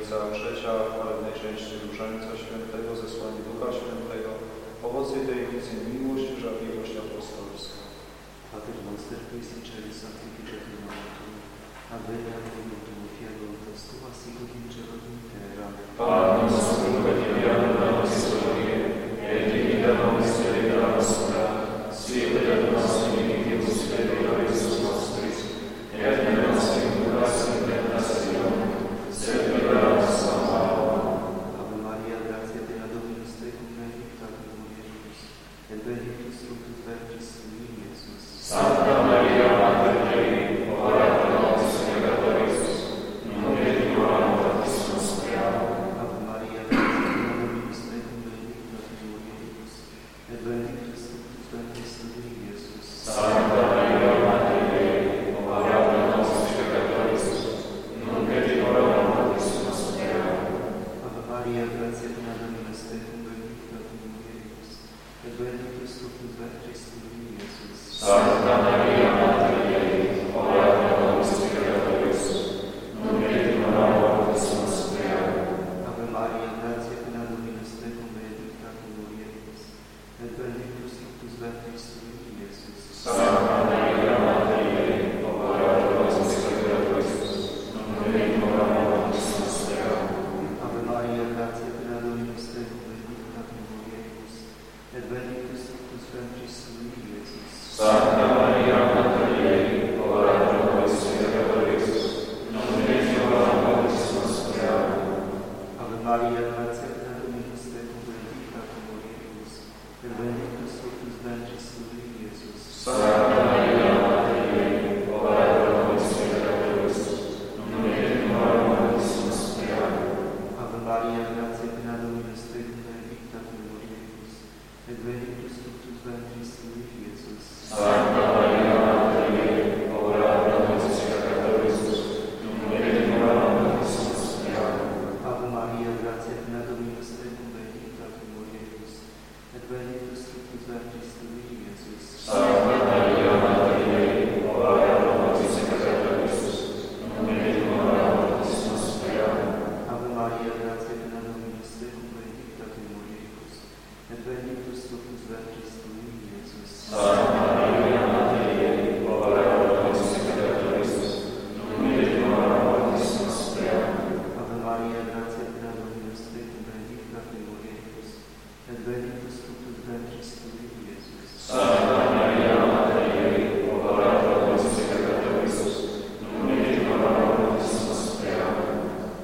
Trójca Trzecia, w chwalebnej części Różańca Świętego, zesłanie Ducha Świętego, owoce tej wicy miłość i żarliwość apostolska. Pater noster, qui sinceris sanctificetur nomen, avere adiutum fiero postuma sicut in cielo in terra. Panem nostrum quotidianum da nobis hodie, et dimitte nobis debita nostra, sicut et nos dimittimus debitoribus nostris, et ne nos inducas in tentationem, sed libera nos a malo. Ave Maria, gratia plena Dominus tecum, benedicta tu mulieribus, et benedictus fructus ventris tui, Iesus. Santa Maria, Mater Dei, ora pro nobis peccatoribus, nunc et in hora mortis nostre. Ave Maria, gratia plena Dominus tecum, benedicta tu mulieribus, et benedictus fructus ventris tui, Iesus. Santa Maria, Mater Dei, ora pro nobis peccatoribus, nunc et in hora mortis nostre. Ave Maria, gratia plena Dominus tecum, benedicta tu mulieribus, et benedictus fructus ventris tui, Iesus. Santa Maria, Mater Dei, ora pro nobis peccatoribus, nunc et in hora mortis nostre. Ave Maria, gratia plena Dominus tecum, benedicta tu mulieribus, et benedictus fructus ventris tui, Iesus. Santa Maria, Mater Dei, ora pro nobis peccatoribus, nunc et in hora mortis nostre. Ave Maria, gratia plena Dominus tecum, benedicta tu mulieribus, et benedictus fructus ventris tui, Iesus. Santa Maria, Mater Dei, ora pro nobis peccatoribus, nunc et in hora mortis nostre. Ave Maria, gratia